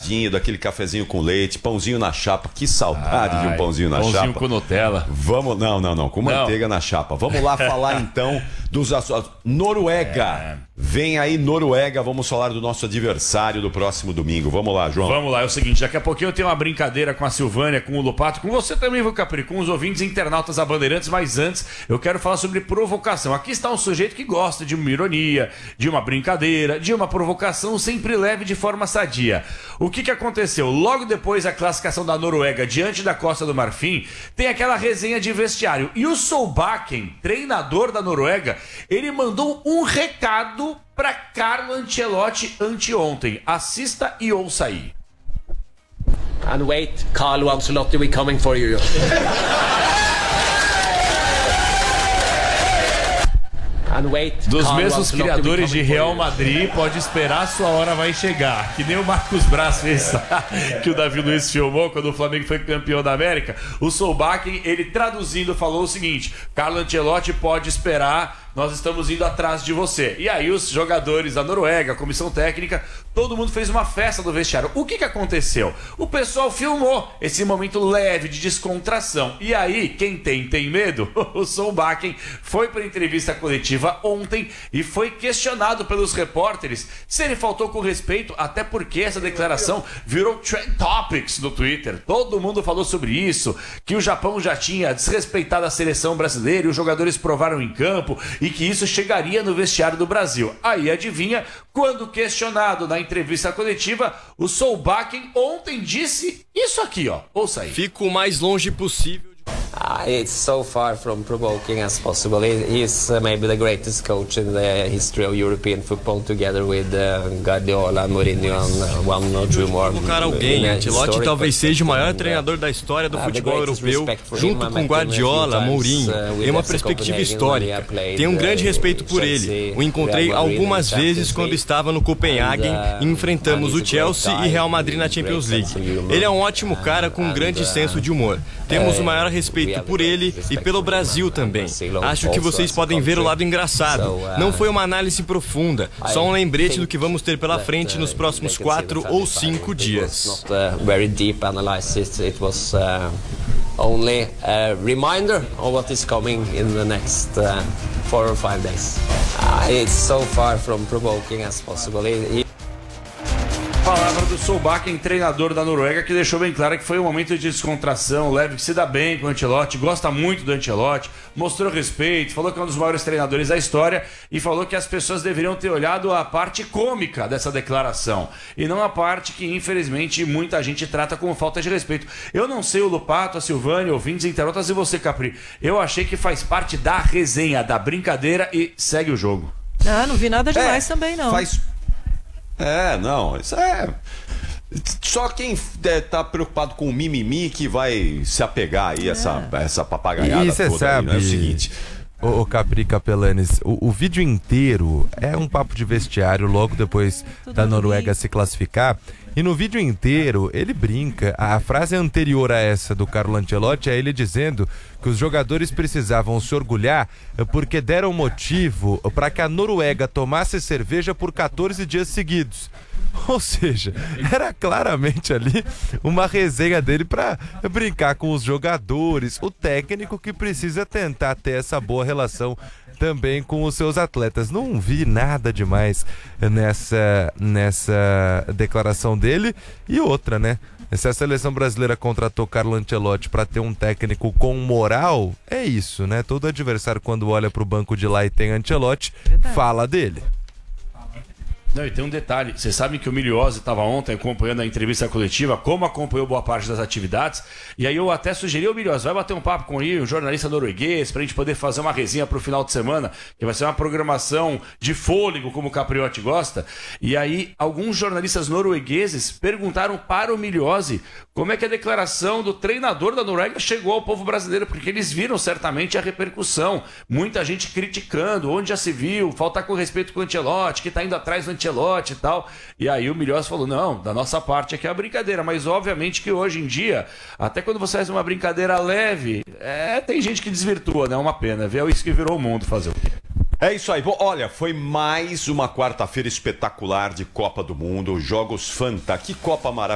geladinho, daquele cafezinho com leite, pãozinho na chapa. Que saudade de um pãozinho na chapa. Pãozinho com Nutella. Vamos, não, com manteiga na chapa. Vamos lá falar então dos Noruega. Vem aí, Noruega, vamos falar do nosso adversário do próximo domingo. Vamos lá, João. Vamos lá, é o seguinte, daqui a pouquinho eu tenho uma brincadeira com a Silvânia, com o Lopato, com você também, viu, Capri, com os ouvintes internautas da Bandeirantes, mas antes eu quero falar sobre provocação. Aqui está um sujeito que gosta de uma ironia, de uma brincadeira, de uma provocação sempre leve de forma sadia. O que aconteceu? Logo depois da classificação da Noruega diante da Costa do Marfim, tem aquela resenha de vestiário. E o Solbakken, treinador da Noruega, ele mandou um recado para Carlo Ancelotti anteontem. Assista e ouça aí. And wait, Carlo Ancelotti, we coming for you. Dos mesmos criadores de Real Madrid, pode esperar, sua hora vai chegar. Que nem o Marcos Braz fez, que o Davi Luiz filmou quando o Flamengo foi campeão da América. O Solbakken, ele traduzindo, falou o seguinte: Carlo Ancelotti pode esperar, nós estamos indo atrás de você. E aí os jogadores da Noruega, a comissão técnica, todo mundo fez uma festa no vestiário. O que aconteceu? O pessoal filmou esse momento leve de descontração. E aí, quem tem medo? O Solbakken foi para a entrevista coletiva ontem e foi questionado pelos repórteres se ele faltou com respeito, até porque essa declaração virou trend topics no Twitter. Todo mundo falou sobre isso, que o Japão já tinha desrespeitado a seleção brasileira e os jogadores provaram em campo e que isso chegaria no vestiário do Brasil. Aí, adivinha, quando questionado na entrevista coletiva, o Solbakken ontem disse isso aqui, ó. Ouça aí. Fico o mais longe possível. It's so far from provoking as possible. He's maybe the greatest coach in the history of European football, together with Guardiola, Mourinho and one or two more. Colocar alguém, Ancelotti talvez seja o maior treinador da história do futebol europeu, junto com Guardiola, Mourinho. Tem uma perspectiva histórica. Tenho um grande respeito por ele. O encontrei algumas vezes quando estava no Copenhagen e enfrentamos o Chelsea e Real Madrid na Champions League. Ele é um ótimo cara com um grande senso de humor. Temos o maior respeito por ele e pelo Brasil também. Acho que vocês podem ver o lado engraçado. Não foi uma análise profunda, só um lembrete do que vamos ter pela frente nos próximos 4 ou 5 dias. Only a reminder of what is coming in the next 4 or 5 days. It's so far from provoking as possible. Palavra do Solbakken, treinador da Noruega, que deixou bem claro que foi um momento de descontração, leve, que se dá bem com o Ancelotti, gosta muito do Ancelotti, mostrou respeito, falou que é um dos maiores treinadores da história e falou que as pessoas deveriam ter olhado a parte cômica dessa declaração e não a parte que, infelizmente, muita gente trata como falta de respeito. Eu não sei, o Lopato, a Silvânia, ouvintes, internautas, e você, Capri, eu achei que faz parte da resenha, da brincadeira e segue o jogo. Não vi nada demais também, não. Não, isso é... Só quem tá preocupado com o mimimi que vai se apegar aí essa papagaiada e toda sabe, aí, não é o seguinte... O Capri Capelanes, o vídeo inteiro é um papo de vestiário logo depois da Noruega se classificar. E no vídeo inteiro ele brinca. A frase anterior a essa do Carlo Ancelotti é ele dizendo que os jogadores precisavam se orgulhar porque deram motivo para que a Noruega tomasse cerveja por 14 dias seguidos. Ou seja, era claramente ali uma resenha dele para brincar com os jogadores, o técnico que precisa tentar ter essa boa relação também com os seus atletas. Não vi nada demais nessa declaração dele. E outra, né? Se a seleção brasileira contratou Carlo Ancelotti para ter um técnico com moral, é isso, né? Todo adversário, quando olha para o banco de lá e tem Ancelotti, fala dele. Não, e tem um detalhe, vocês sabem que o Miliose estava ontem acompanhando a entrevista coletiva, como acompanhou boa parte das atividades, e aí eu até sugeri, o Miliose, vai bater um papo com ele, um jornalista norueguês, pra gente poder fazer uma resenha pro final de semana, que vai ser uma programação de fôlego, como o Capriotti gosta, e aí alguns jornalistas noruegueses perguntaram para o Miliose como é que a declaração do treinador da Noruega chegou ao povo brasileiro, porque eles viram certamente a repercussão, muita gente criticando, onde já se viu, faltar com respeito com o Ancelotti, que tá indo atrás do Ancelotti e tal, e aí o Miliose falou, não, da nossa parte aqui é a brincadeira, mas obviamente que hoje em dia, até quando você faz uma brincadeira leve, tem gente que desvirtua, né, é uma pena, é isso que virou o mundo fazer o quê? É isso aí. Bom, olha, foi mais uma quarta-feira espetacular de Copa do Mundo, jogos fantásticos, que Copa maravilhosa.